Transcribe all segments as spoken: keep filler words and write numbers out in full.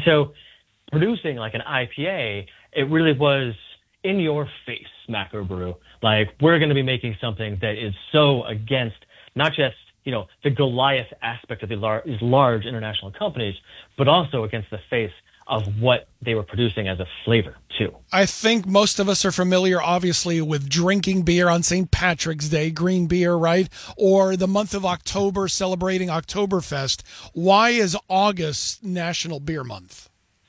so producing like an I P A, it really was in your face, Macro Brew. Like, we're going to be making something that is so against not just, you know, the Goliath aspect of the lar- these large international companies, but also against the face of what they were producing as a flavor, too. I think most of us are familiar, obviously, with drinking beer on Saint Patrick's Day, green beer, right? Or the month of October celebrating Oktoberfest. Why is August National Beer Month?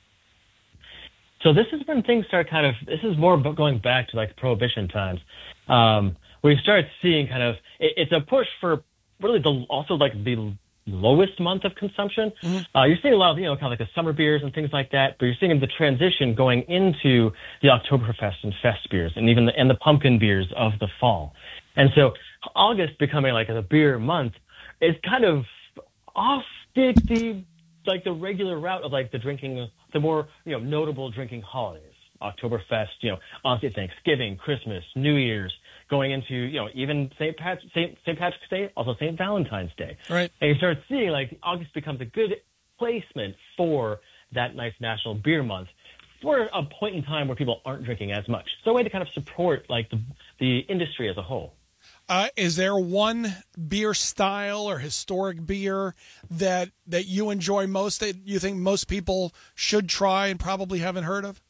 So this is when things start kind of, this is more going back to like Prohibition times. Um, where you start seeing kind of, it, it's a push for really the, also like the lowest month of consumption. Mm-hmm. Uh, you're seeing a lot of, you know, kind of like the summer beers and things like that, but you're seeing the transition going into the Oktoberfest and Fest beers and even the, and the pumpkin beers of the fall. And so August becoming like a beer month is kind of off the, the like the regular route of like the drinking, the more, you know, notable drinking holidays. Oktoberfest, you know, obviously Thanksgiving, Christmas, New Year's, going into, you know, even Saint Pat Saint Saint Patrick's Day, also Saint Valentine's Day. Right. And you start seeing like August becomes a good placement for that nice National Beer Month for a point in time where people aren't drinking as much. So a way to kind of support like the the industry as a whole. Uh, is there one beer style or historic beer that that you enjoy most that you think most people should try and probably haven't heard of?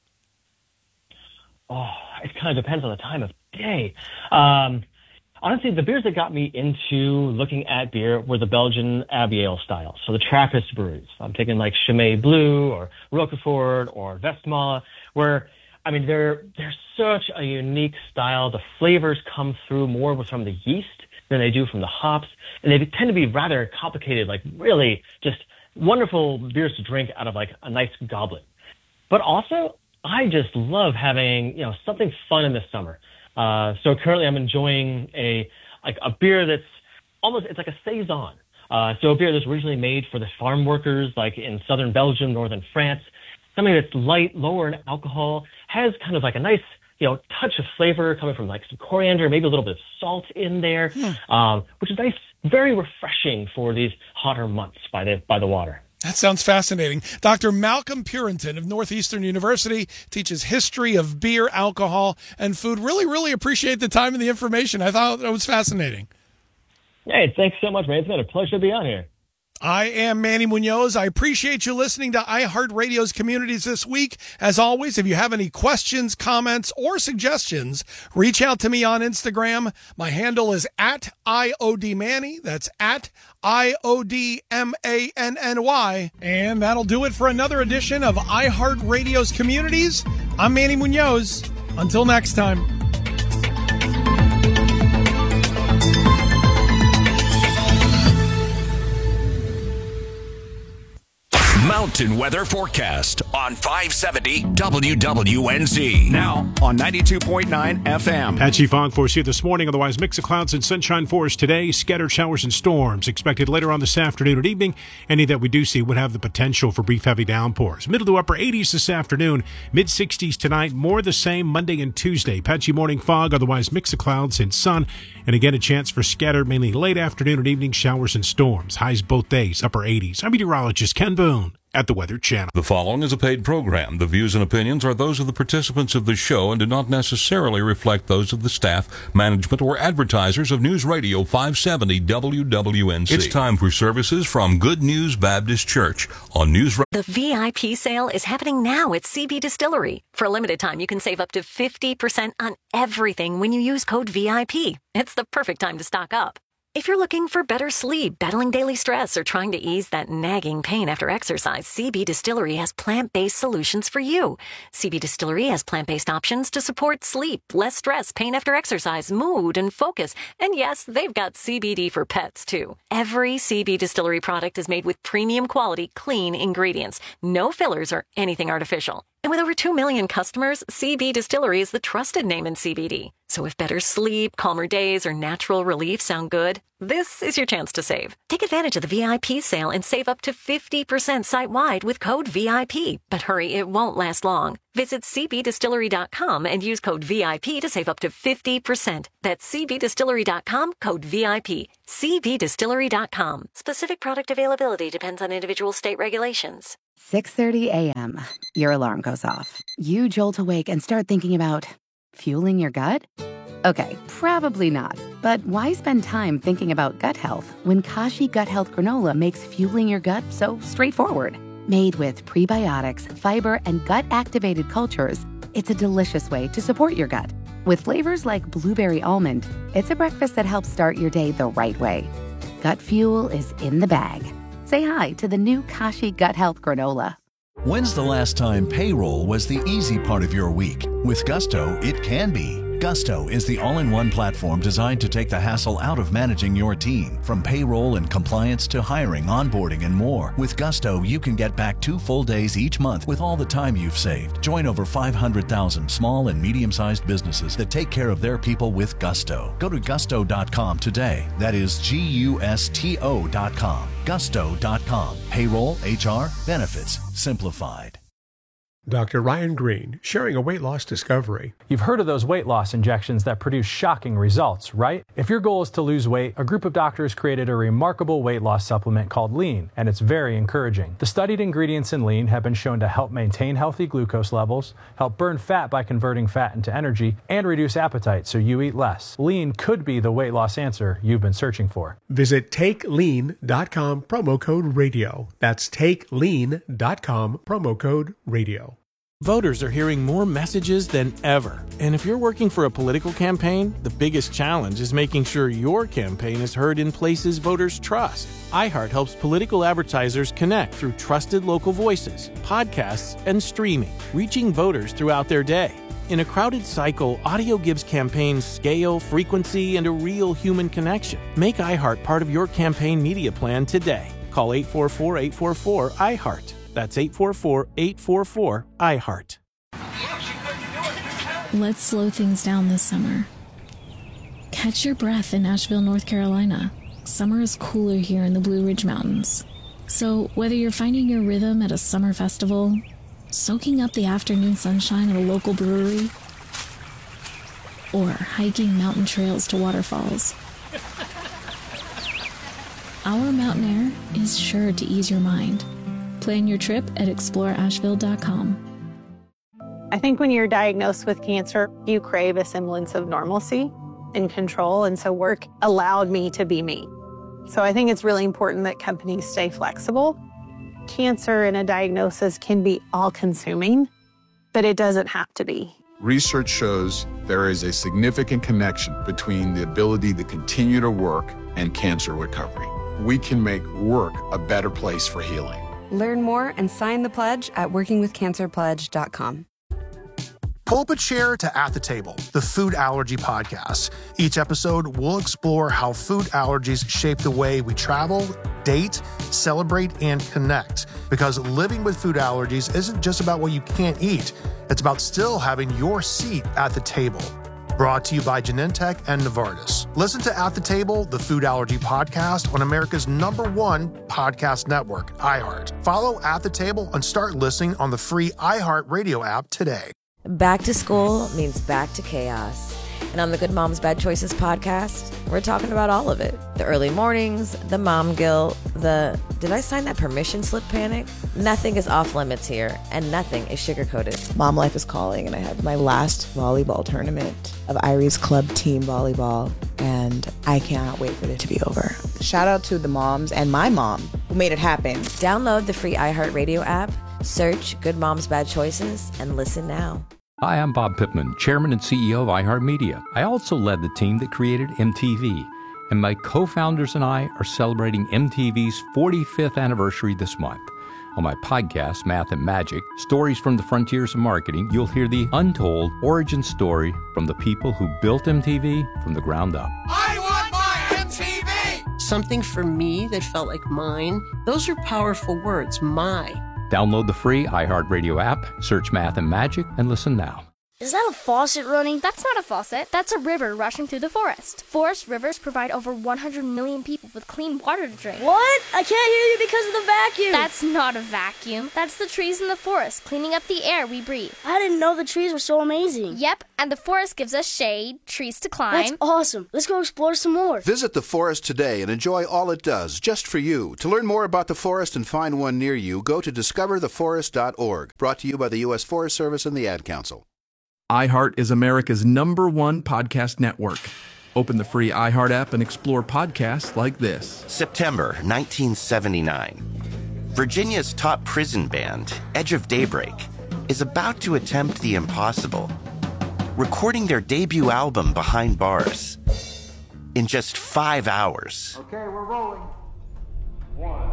Oh, it kind of depends on the time of day. Um, honestly, the beers that got me into looking at beer were the Belgian Abbey Ale style. So the Trappist breweries. I'm taking like Chimay Blue or Roquefort or Westmalle, where, I mean, they're, they're such a unique style. The flavors come through more from the yeast than they do from the hops. And they tend to be rather complicated, like really just wonderful beers to drink out of like a nice goblet. But also, I just love having, you know, something fun in the summer. Uh, so currently I'm enjoying a, like a beer that's almost, it's like a saison. Uh, so a beer that's originally made for the farm workers, like in southern Belgium, northern France, something that's light, lower in alcohol, has kind of like a nice, you know, touch of flavor coming from like some coriander, maybe a little bit of salt in there, hmm. um, which is nice, very refreshing for these hotter months by the, by the water. That sounds fascinating. Doctor Malcolm Purinton of Northeastern University teaches history of beer, alcohol, and food. Really, really appreciate the time and the information. I thought it was fascinating. Hey, thanks so much, man. It's been a pleasure to be on here. I am Manny Munoz. I appreciate you listening to iHeartRadio's Communities this week. As always, if you have any questions, comments, or suggestions, reach out to me on Instagram. My handle is at I O D Manny. That's at I O D M A N N Y. And that'll do it for another edition of iHeartRadio's Communities. I'm Manny Munoz. Until next time. Mountain weather forecast on five seventy W W N Z. Now on ninety-two point nine F M. Patchy fog for us here this morning. Otherwise, mix of clouds and sunshine for us today. Scattered showers and storms expected later on this afternoon and evening. Any that we do see would have the potential for brief heavy downpours. Middle to upper eighties this afternoon. Mid sixties tonight. More the same Monday and Tuesday. Patchy morning fog. Otherwise, mix of clouds and sun. And again, a chance for scattered, mainly late afternoon and evening showers and storms. Highs both days. Upper eighties. I'm meteorologist Ken Boone at the Weather Channel. The following is a paid program. The views and opinions are those of the participants of the show and do not necessarily reflect those of the staff, management, or advertisers of News Radio five seventy W W N Z. It's time for services from Good News Baptist Church on News Radio. The V I P sale is happening now at C B Distillery. For a limited time, you can save up to fifty percent on everything when you use code V I P. It's the perfect time to stock up. If you're looking for better sleep, battling daily stress, or trying to ease that nagging pain after exercise, C B Distillery has plant-based solutions for you. C B Distillery has plant-based options to support sleep, less stress, pain after exercise, mood, and focus. And yes, they've got C B D for pets, too. Every C B Distillery product is made with premium quality, clean ingredients. No fillers or anything artificial. And with over two million customers, C B Distillery is the trusted name in C B D. So if better sleep, calmer days, or natural relief sound good, this is your chance to save. Take advantage of the V I P sale and save up to fifty percent site-wide with code V I P. But hurry, it won't last long. Visit C B distillery dot com and use code V I P to save up to fifty percent. That's C B distillery dot com, code V I P. C B distillery dot com. Specific product availability depends on individual state regulations. six thirty a.m. Your alarm goes off. You jolt awake and start thinking about fueling your gut? Okay, probably not. But why spend time thinking about gut health when Kashi Gut Health Granola makes fueling your gut so straightforward? Made with prebiotics, fiber, and gut-activated cultures, it's a delicious way to support your gut. With flavors like blueberry almond, it's a breakfast that helps start your day the right way. Gut fuel is in the bag. Say hi to the new Kashi Gut Health Granola. When's the last time payroll was the easy part of your week? With Gusto, it can be. Gusto is the all-in-one platform designed to take the hassle out of managing your team. From payroll and compliance to hiring, onboarding, and more. With Gusto, you can get back two full days each month with all the time you've saved. Join over five hundred thousand small and medium-sized businesses that take care of their people with Gusto. Go to gusto dot com today. That is G U S T O dot com. gusto dot com. Payroll, H R, benefits, simplified. Doctor Ryan Green, sharing a weight loss discovery. You've heard of those weight loss injections that produce shocking results, right? If your goal is to lose weight, a group of doctors created a remarkable weight loss supplement called Lean, and it's very encouraging. The studied ingredients in Lean have been shown to help maintain healthy glucose levels, help burn fat by converting fat into energy, and reduce appetite so you eat less. Lean could be the weight loss answer you've been searching for. Visit take lean dot com, promo code radio. That's take lean dot com, promo code radio. Voters are hearing more messages than ever. And if you're working for a political campaign, the biggest challenge is making sure your campaign is heard in places voters trust. iHeart helps political advertisers connect through trusted local voices, podcasts, and streaming, reaching voters throughout their day. In a crowded cycle, audio gives campaigns scale, frequency, and a real human connection. Make iHeart part of your campaign media plan today. Call eight four four, eight four four, iHeart. That's eight four four, eight four four, iHeart. Let's slow things down this summer. Catch your breath in Asheville, North Carolina. Summer is cooler here in the Blue Ridge Mountains. So whether you're finding your rhythm at a summer festival, soaking up the afternoon sunshine at a local brewery, or hiking mountain trails to waterfalls, our mountain air is sure to ease your mind. Plan your trip at explore asheville dot com. I think when you're diagnosed with cancer, you crave a semblance of normalcy and control, and so work allowed me to be me. So I think it's really important that companies stay flexible. Cancer and a diagnosis can be all-consuming, but it doesn't have to be. Research shows there is a significant connection between the ability to continue to work and cancer recovery. We can make work a better place for healing. Learn more and sign the pledge at working with cancer pledge dot com. Pull up a chair to At the Table, the food allergy podcast. Each episode, we'll explore how food allergies shape the way we travel, date, celebrate, and connect. Because living with food allergies isn't just about what you can't eat. It's about still having your seat at the table. Brought to you by Genentech and Novartis. Listen to At the Table, the food allergy podcast on America's number one podcast network, iHeart. Follow At the Table and start listening on the free iHeart Radio app today. Back to school means back to chaos. And on the Good Moms Bad Choices podcast, we're talking about all of it. The early mornings, the mom guilt, the did I sign that permission slip panic? Nothing is off limits here, and nothing is sugar-coated. Mom life is calling, and I had my last volleyball tournament of Irie's club team volleyball, and I cannot wait for it to be over. Shout out to the moms and my mom who made it happen. Download the free iHeartRadio app, search Good Moms Bad Choices, and listen now. Hi, I'm Bob Pittman, Chairman and C E O of iHeartMedia. I also led the team that created M T V, and my co-founders and I are celebrating M T V's forty-fifth anniversary this month. On my podcast, Math and Magic, Stories from the Frontiers of Marketing, you'll hear the untold origin story from the people who built M T V from the ground up. I want my M T V! Something for me that felt like mine. Those are powerful words, my. Download the free iHeartRadio app, search Math and Magic, and listen now. Is that a faucet running? That's not a faucet. That's a river rushing through the forest. Forest rivers provide over one hundred million people with clean water to drink. What? I can't hear you because of the vacuum. That's not a vacuum. That's the trees in the forest cleaning up the air we breathe. I didn't know the trees were so amazing. Yep, and the forest gives us shade, trees to climb. That's awesome. Let's go explore some more. Visit the forest today and enjoy all it does, just for you. To learn more about the forest and find one near you, go to discover the forest dot org. Brought to you by the U S Forest Service and the Ad Council. iHeart is America's number one podcast network. Open the free iHeart app and explore podcasts like this. September nineteen seventy-nine. Virginia's top prison band, Edge of Daybreak, is about to attempt the impossible, recording their debut album Behind Bars in just five hours. Okay, we're rolling. One,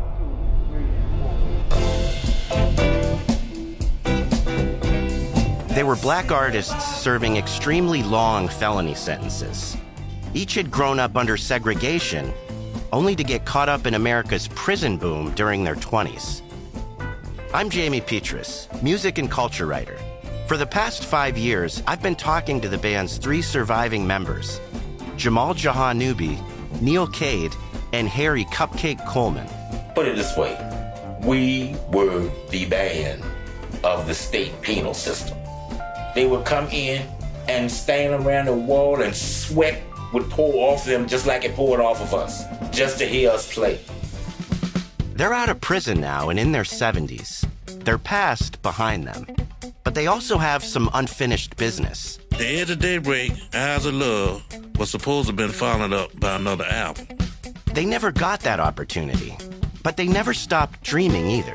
They were black artists serving extremely long felony sentences. Each had grown up under segregation, only to get caught up in America's prison boom during their twenties. I'm Jamie Petrus, music and culture writer. For the past five years, I've been talking to the band's three surviving members, Jamal Jahanoubi, Neil Cade, and Harry Cupcake Coleman. Put it this way, we were the band of the state penal system. They would come in and stand around the wall and sweat would pour off them just like it poured off of us, just to hear us play. They're out of prison now and in their seventies. Their past behind them. But they also have some unfinished business. The Edge of Daybreak, Eyes of Love, was supposed to have been followed up by another album. They never got that opportunity, but they never stopped dreaming either.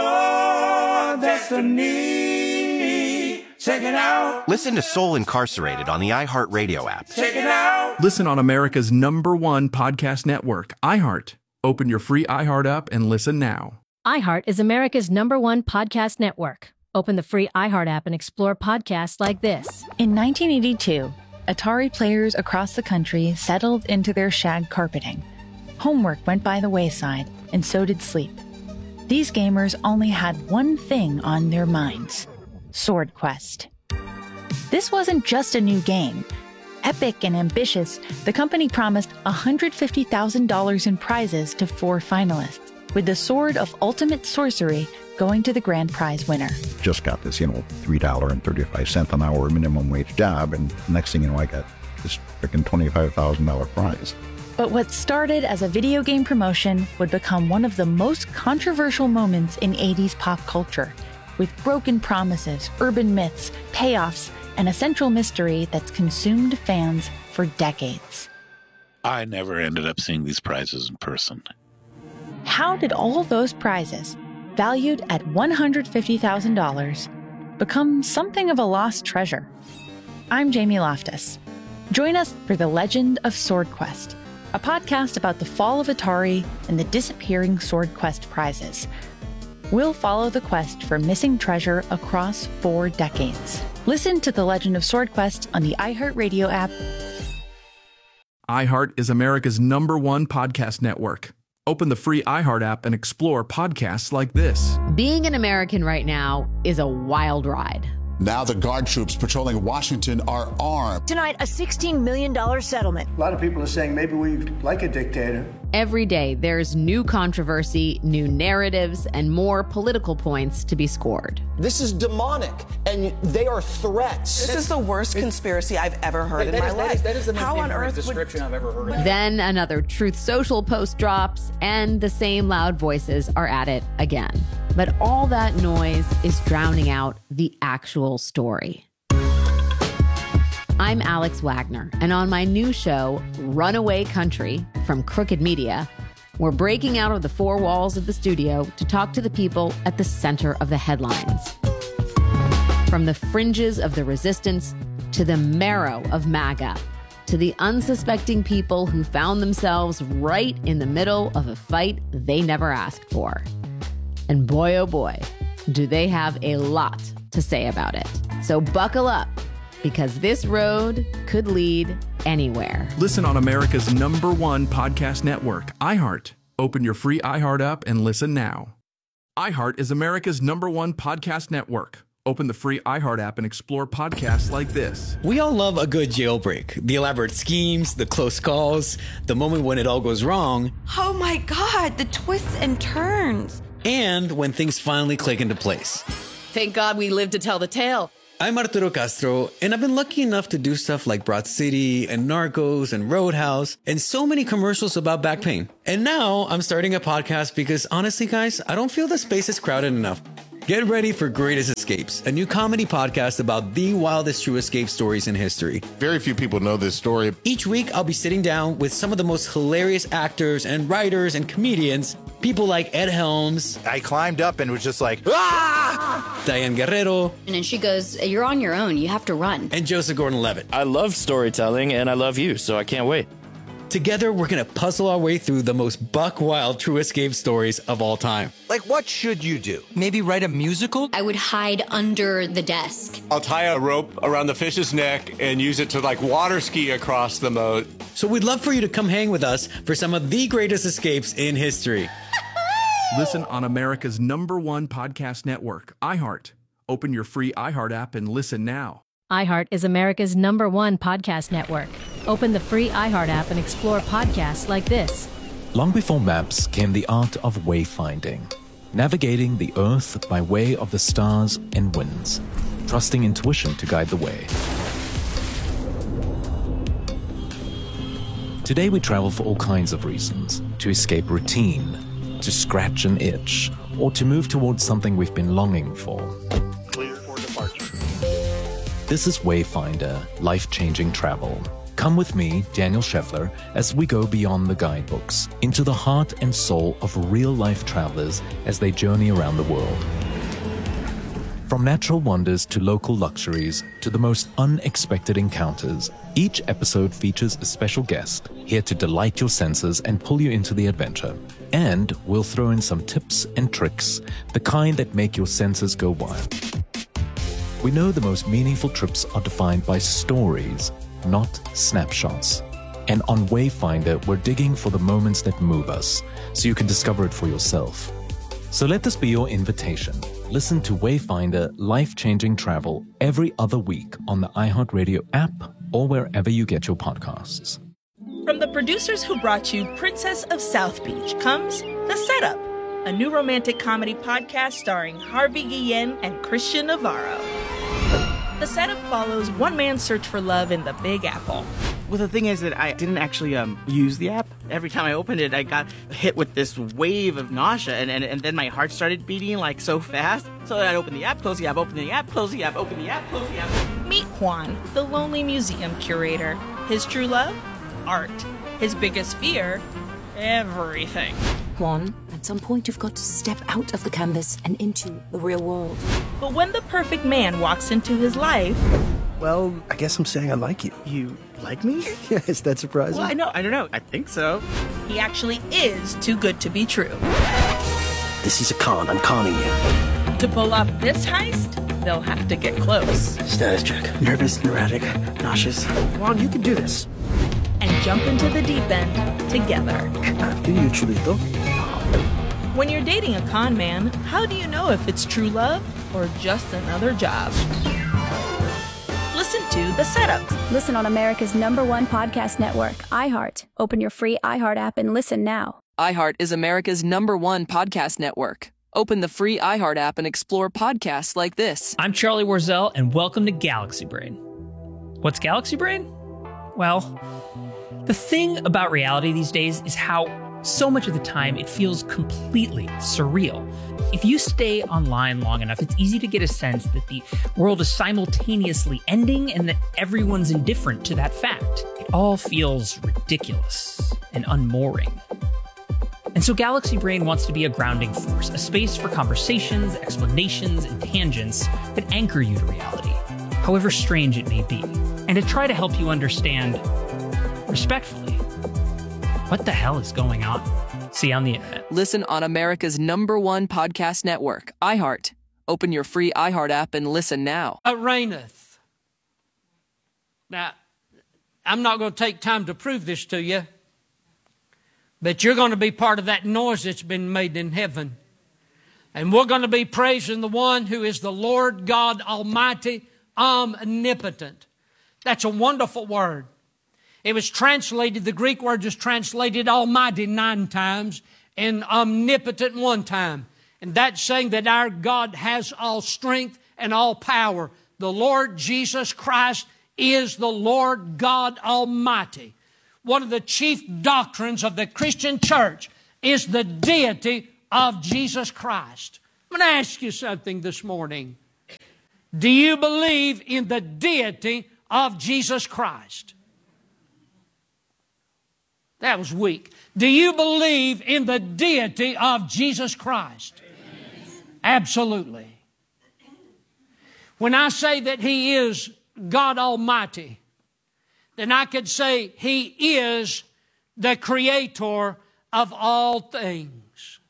Your destiny. Check it out. Listen to Soul Incarcerated on the iHeartRadio app. Check it out. Listen on America's number one podcast network, iHeart. Open your free iHeart app and listen now. iHeart is America's number one podcast network. Open the free iHeart app and explore podcasts like this. In nineteen eighty-two, Atari players across the country settled into their shag carpeting. Homework went by the wayside, and so did sleep. These gamers only had one thing on their minds: Sword Quest. This wasn't just a new game. Epic and ambitious, the company promised one hundred fifty thousand dollars in prizes to four finalists, with the Sword of Ultimate Sorcery going to the grand prize winner. Just got this, you know, three dollars and thirty-five cents an hour minimum wage job, and next thing you know, I got this freaking twenty-five thousand dollars prize. But what started as a video game promotion would become one of the most controversial moments in eighties pop culture, with broken promises, urban myths, payoffs, and a central mystery that's consumed fans for decades. I never ended up seeing these prizes in person. How did all those prizes, valued at one hundred fifty thousand dollars, become something of a lost treasure? I'm Jamie Loftus. Join us for The Legend of Sword Quest, a podcast about the fall of Atari and the disappearing Sword Quest prizes. We'll follow the quest for missing treasure across four decades. Listen to The Legend of Sword Quest on the iHeartRadio app. iHeart is America's number one podcast network. Open the free iHeart app and explore podcasts like this. Being an American right now is a wild ride. Now the guard troops patrolling Washington are armed. Tonight, a sixteen million dollars settlement. A lot of people are saying maybe we like a dictator. Every day, there's new controversy, new narratives, and more political points to be scored. This is demonic, and they are threats. This is the worst conspiracy I've ever heard in my is, life. That is, that is the most How on earth description would... I've ever heard. Then another Truth Social post drops, and the same loud voices are at it again. But all that noise is drowning out the actual story. I'm Alex Wagner, and on my new show, Runaway Country, from Crooked Media, we're breaking out of the four walls of the studio to talk to the people at the center of the headlines. From the fringes of the resistance to the marrow of MAGA, to the unsuspecting people who found themselves right in the middle of a fight they never asked for. And boy, oh boy, do they have a lot to say about it. So buckle up, because this road could lead anywhere. Listen on America's number one podcast network, iHeart. Open your free iHeart app and listen now. iHeart is America's number one podcast network. Open the free iHeart app and explore podcasts like this. We all love a good jailbreak. The elaborate schemes, the close calls, the moment when it all goes wrong. Oh my God, the twists and turns. And when things finally click into place. Thank God we lived to tell the tale. I'm Arturo Castro, and I've been lucky enough to do stuff like Broad City and Narcos and Roadhouse and so many commercials about back pain. And now I'm starting a podcast because honestly, guys, I don't feel the space is crowded enough. Get ready for Greatest Escapes, a new comedy podcast about the wildest true escape stories in history. Very few people know this story. Each week, I'll be sitting down with some of the most hilarious actors and writers and comedians. People like Ed Helms. I climbed up and was just like, ah! Diane Guerrero. And then she goes, you're on your own. You have to run. And Joseph Gordon-Levitt. I love storytelling and I love you, so I can't wait. Together, we're going to puzzle our way through the most buck-wild true escape stories of all time. Like, what should you do? Maybe write a musical? I would hide under the desk. I'll tie a rope around the fish's neck and use it to, like, water ski across the moat. So we'd love for you to come hang with us for some of the greatest escapes in history. Listen on America's number one podcast network, iHeart. Open your free iHeart app and listen now. iHeart is America's number one podcast network. Open the free iHeart app and explore podcasts like this. Long before maps came the art of wayfinding, navigating the earth by way of the stars and winds, trusting intuition to guide the way. Today we travel for all kinds of reasons: to escape routine, to scratch an itch, or to move towards something we've been longing for. Clear for departure. This is Wayfinder, life-changing travel. Come with me, Daniel Scheffler, as we go beyond the guidebooks, into the heart and soul of real-life travelers as they journey around the world. From natural wonders to local luxuries to the most unexpected encounters, each episode features a special guest here to delight your senses and pull you into the adventure. And we'll throw in some tips and tricks, the kind that make your senses go wild. We know the most meaningful trips are defined by stories, not snapshots. And on Wayfinder, we're digging for the moments that move us, so you can discover it for yourself. So let this be your invitation. Listen to Wayfinder Life-Changing Travel every other week on the iHeartRadio app or wherever you get your podcasts. From the producers who brought you Princess of South Beach comes The Setup, a new romantic comedy podcast starring Harvey Guillen and Christian Navarro. The Setup follows one man's search for love in the Big Apple. Well, the thing is that I didn't actually um, use the app. Every time I opened it, I got hit with this wave of nausea, and, and, and then my heart started beating like so fast. So I opened the app, close the app, open the app, close the app, open the app, close the app. Meet Juan, the lonely museum curator. His true love? Art. His biggest fear? Everything. Juan, at some point you've got to step out of the canvas and into the real world. But when the perfect man walks into his life... Well, I guess I'm saying I like you. You like me? Yeah, is that surprising? Well, I know, I don't know. I think so. He actually is too good to be true. This is a con. I'm conning you. To pull off this heist, they'll have to get close. Status check. Nervous, neurotic, nauseous. Juan, you can do this. And jump into the deep end together. After you, Chulito. When you're dating a con man, how do you know if it's true love or just another job? Listen to The Setup. Listen on America's number one podcast network, iHeart. Open your free iHeart app and listen now. iHeart is America's number one podcast network. Open the free iHeart app and explore podcasts like this. I'm Charlie Warzel, and welcome to Galaxy Brain. What's Galaxy Brain? Well, the thing about reality these days is how so much of the time it feels completely surreal. If you stay online long enough, it's easy to get a sense that the world is simultaneously ending and that everyone's indifferent to that fact. It all feels ridiculous and unmooring. And so Galaxy Brain wants to be a grounding force, a space for conversations, explanations, and tangents that anchor you to reality, however strange it may be, and to try to help you understand, respectfully, what the hell is going on? See you on the internet. Listen on America's number one podcast network, iHeart. Open your free iHeart app and listen now. It reigneth. Now, I'm not going to take time to prove this to you, but you're going to be part of that noise that's been made in heaven And we're going to be praising the one who is the Lord God Almighty, omnipotent. That's a wonderful word. It was translated, the Greek word is translated almighty nine times and omnipotent one time. And that's saying that our God has all strength and all power. The Lord Jesus Christ is the Lord God Almighty. One of the chief doctrines of the Christian church is the deity of Jesus Christ. I'm going to ask you something this morning. Do you believe in the deity of Jesus Christ? That was weak. Do you believe in the deity of Jesus Christ? Amen. Absolutely. When I say that He is God Almighty, then I could say He is the Creator of all things.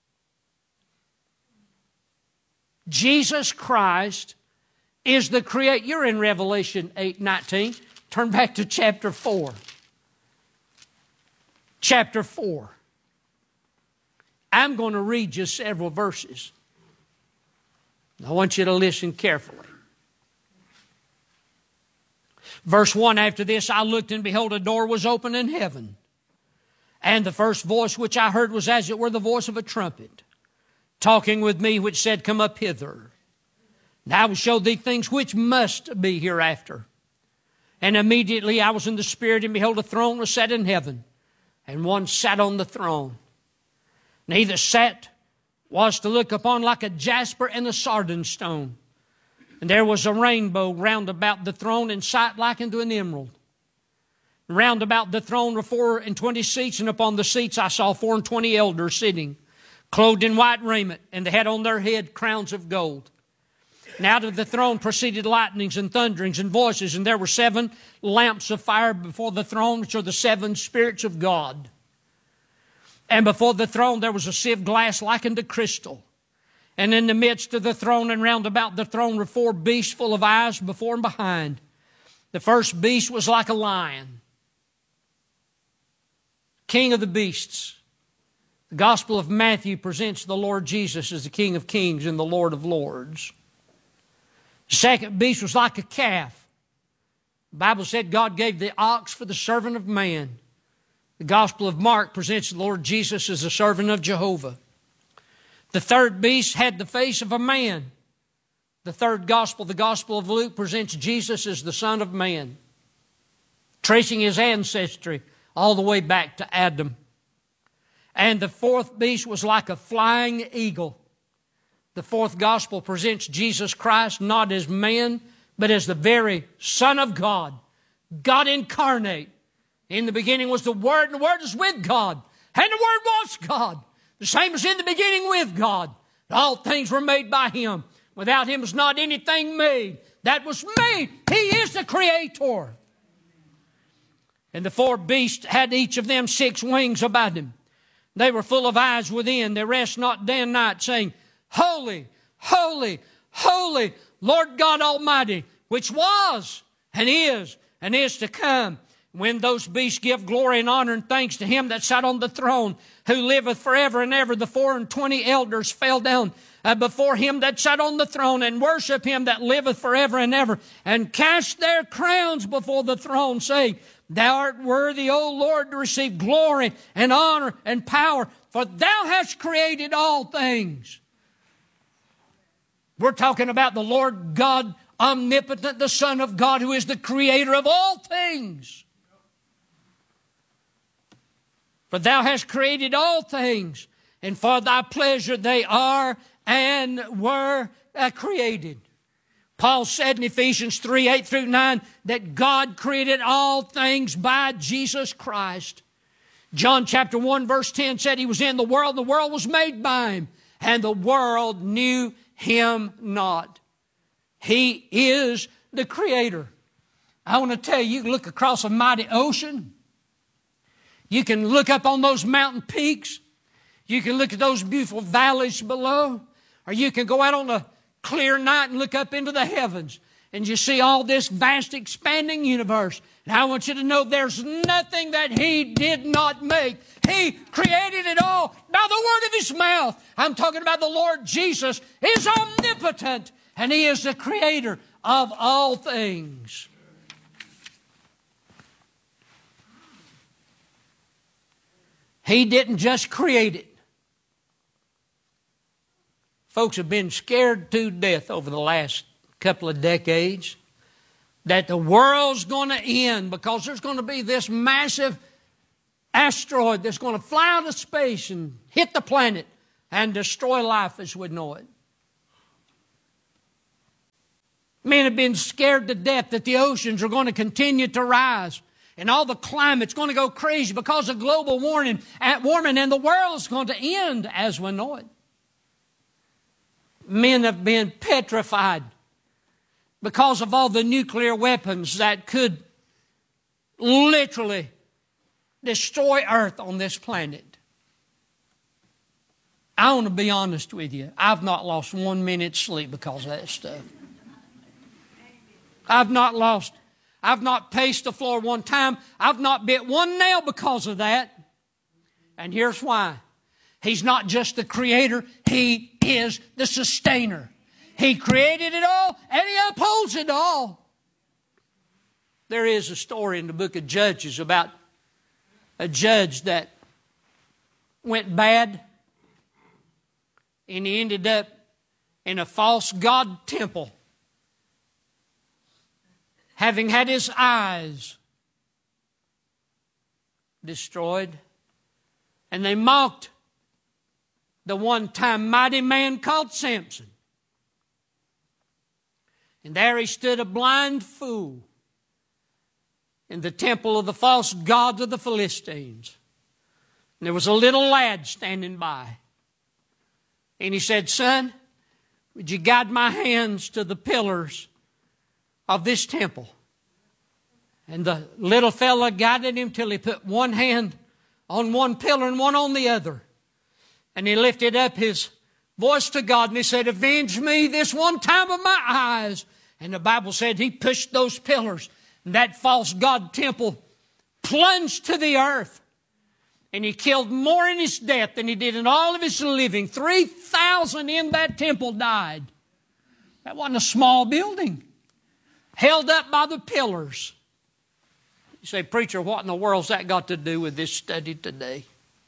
Jesus Christ is the Creator. You're in Revelation eight nineteen. Turn back to chapter four. Chapter four. I'm going to read just several verses. I want you to listen carefully. Verse one, after this I looked, and behold, a door was open in heaven. And the first voice which I heard was as it were the voice of a trumpet, talking with me, which said, Come up hither, and I will show thee things which must be hereafter. And immediately I was in the Spirit, and behold, a throne was set in heaven, and one sat on the throne. And he that sat was to look upon like a jasper and a sardine stone. And there was a rainbow round about the throne, in sight like unto an emerald. And round about the throne were four and twenty seats, and upon the seats I saw four and twenty elders sitting, clothed in white raiment, and they had on their head crowns of gold. And out of the throne proceeded lightnings and thunderings and voices, and there were seven lamps of fire before the throne, which are the seven spirits of God. And before the throne there was a sieve glass like unto crystal. And in the midst of the throne and round about the throne were four beasts full of eyes before and behind. The first beast was like a lion, king of the beasts. The Gospel of Matthew presents the Lord Jesus as the King of kings and the Lord of lords. The second beast was like a calf. The Bible said God gave the ox for the servant of man. The Gospel of Mark presents the Lord Jesus as the servant of Jehovah. The third beast had the face of a man. The third gospel, the Gospel of Luke, presents Jesus as the Son of Man, tracing his ancestry all the way back to Adam. And the fourth beast was like a flying eagle. The fourth gospel presents Jesus Christ not as man, but as the very Son of God, God incarnate. In the beginning was the Word, and the Word was with God, and the Word was God. The same as in the beginning with God. All things were made by Him. Without Him was not anything made that was made. He is the Creator. And the four beasts had each of them six wings about them. They were full of eyes within. They rest not day and night, saying, Holy, holy, holy, Lord God Almighty, which was and is and is to come. When those beasts give glory and honor and thanks to Him that sat on the throne, who liveth forever and ever, the four and twenty elders fell down uh, before Him that sat on the throne, and worship Him that liveth forever and ever, and cast their crowns before the throne, saying, Thou art worthy, O Lord, to receive glory and honor and power, for Thou hast created all things. We're talking about the Lord God omnipotent, the Son of God, who is the Creator of all things. For Thou hast created all things, and for Thy pleasure they are and were uh, created. Paul said in Ephesians three, eight through nine, that God created all things by Jesus Christ. John chapter one, verse ten said He was in the world, the world was made by Him, and the world knew Him not. He is the Creator. I want to tell you, you can look across a mighty ocean. You can look up on those mountain peaks. You can look at those beautiful valleys below. Or you can go out on a clear night and look up into the heavens. and you see all this vast expanding universe. And I want you to know there's nothing that He did not make. He created it all by the word of His mouth. I'm talking about the Lord Jesus. He's omnipotent, and He is the creator of all things. He didn't just create it. Folks have been scared to death over the last couple of decades that the world's going to end because there's going to be this massive asteroid that's going to fly out of space and hit the planet and destroy life as we know it. Men have been scared to death that the oceans are going to continue to rise and all the climate's going to go crazy because of global warming, warming and the world's going to end as we know it. Men have been petrified because of all the nuclear weapons that could literally destroy Earth on this planet. I want to be honest with you. I've not lost one minute's sleep because of that stuff. I've not lost, I've not paced the floor one time. I've not bit one nail because of that. And here's why. He's not just the creator, He is the sustainer. He created it all and He upholds it all. There is a story in the book of Judges about a judge that went bad and he ended up in a false god temple, having had his eyes destroyed. And they mocked the one-time mighty man called Samson. And there he stood a blind fool in the temple of the false gods of the Philistines. And there was a little lad standing by. And he said, "Son, would you guide my hands to the pillars of this temple?" And the little fella guided him till he put one hand on one pillar and one on the other. And he lifted up his voice to God and he said, "Avenge me this one time of my eyes." And the Bible said he pushed those pillars and that false god temple plunged to the earth. And he killed more in his death than he did in all of his living. three thousand in that temple died. That wasn't a small building. Held up by the pillars. You say, "Preacher, what in the world's that got to do with this study today?"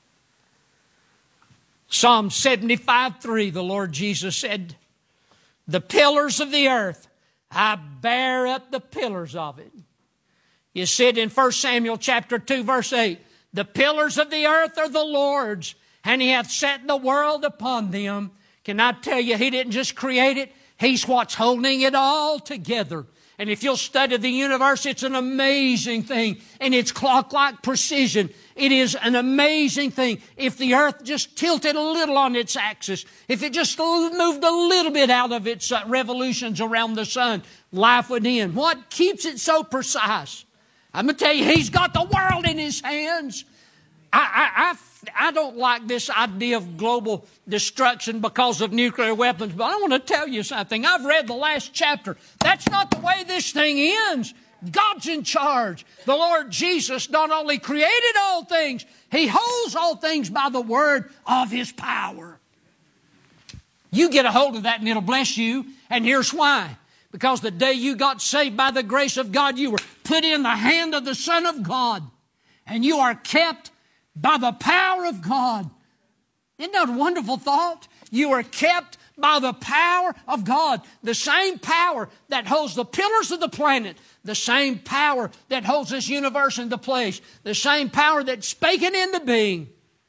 Psalm seventy-five three, the Lord Jesus said, "The pillars of the earth, I bear up the pillars of it." You see it in First Samuel chapter two, verse eight. "The pillars of the earth are the Lord's, and He hath set the world upon them." Can I tell you, He didn't just create it, He's what's holding it all together. And if you'll study the universe, it's an amazing thing. And it's clock-like precision. It is an amazing thing. If the earth just tilted a little on its axis, if it just moved a little bit out of its revolutions around the sun, life would end. What keeps it so precise? I'm going to tell you, He's got the world in His hands. I, I, I, I don't like this idea of global destruction because of nuclear weapons, but I want to tell you something. I've read the last chapter. That's not the way this thing ends. God's in charge. The Lord Jesus not only created all things, He holds all things by the word of His power. You get a hold of that and it'll bless you. And here's why. Because the day you got saved by the grace of God, you were put in the hand of the Son of God. And you are kept by the power of God. Isn't that a wonderful thought? You are kept by the power of God. The same power that holds the pillars of the planet. The same power that holds this universe into place. The same power that spake it into being.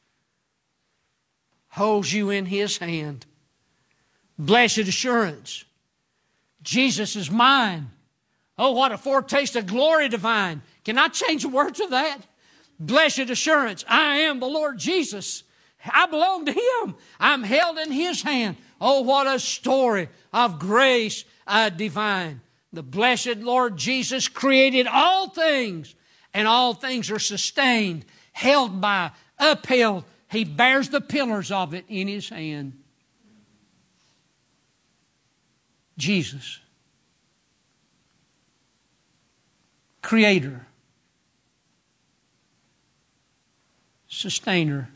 Holds you in His hand. Blessed assurance. Jesus is mine. Oh, what a foretaste of glory divine. Can I change the words of that? Blessed assurance, I am the Lord Jesus. I belong to Him. I'm held in His hand. Oh, what a story of grace uh, divine. The blessed Lord Jesus created all things, and all things are sustained, held by, upheld. He bears the pillars of it in His hand. Jesus. Creator, Sustainer.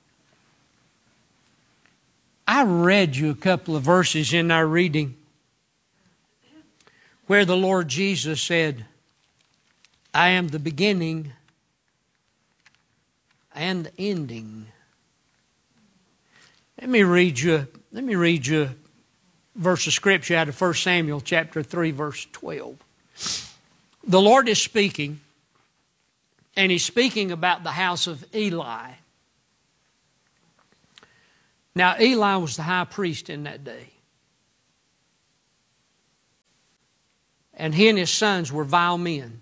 I read you a couple of verses in our reading where the Lord Jesus said, I am the beginning and the ending. Let me read you, let me read you a verse of Scripture out of First Samuel chapter three, verse twelve. The Lord is speaking, and He's speaking about the house of Eli. Now, Eli was the high priest in that day. And he and his sons were vile men.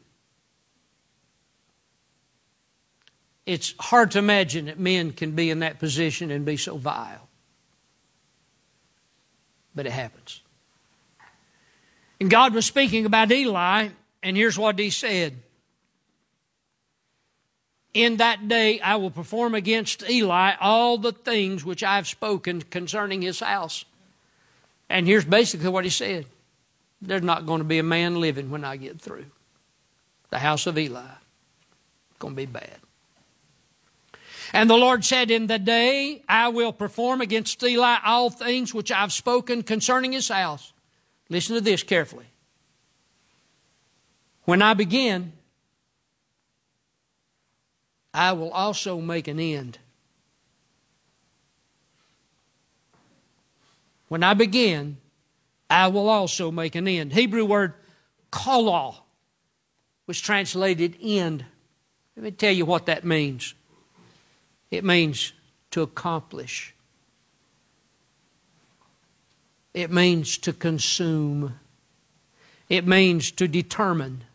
It's hard to imagine that men can be in that position and be so vile. But it happens. And God was speaking about Eli, and here's what He said. In that day I will perform against Eli all the things which I have spoken concerning his house. And here's basically what He said. There's not going to be a man living when I get through. The house of Eli. It's going to be bad. And the Lord said, in the day I will perform against Eli all things which I have spoken concerning his house. Listen to this carefully. When I begin, I will also make an end. When I begin, I will also make an end. Hebrew word kolal was translated end. Let me tell you what that means. It means to accomplish. It means to consume. It means to determine.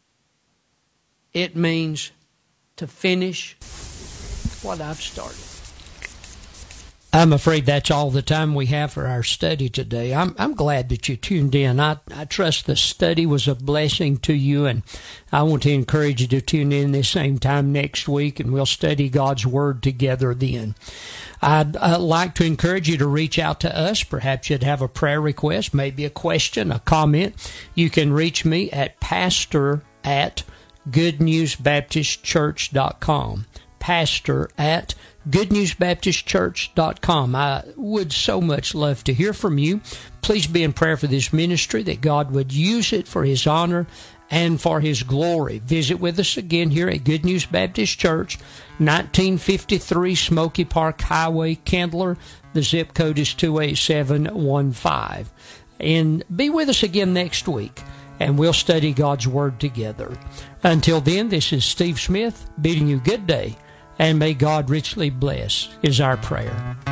It means to finish what I've started. I'm afraid that's all the time we have for our study today. I'm I'm glad that you tuned in. I, I trust the study was a blessing to you, and I want to encourage you to tune in the same time next week, and we'll study God's Word together then. I'd uh, like to encourage you to reach out to us. Perhaps you'd have a prayer request, maybe a question, a comment. You can reach me at pastor at good news baptist church dot com. Pastor at good news baptist church dot com. I would so much love to hear from you. Please be in prayer for this ministry, that God would use it for His honor and for His glory. Visit with us again here at Good News Baptist Church, nineteen fifty-three Smoky Park Highway, Kendler. The zip code is two eight seven one five. And be with us again next week, and we'll study God's Word together. Until then, this is Steve Smith bidding you good day, and may God richly bless, is our prayer.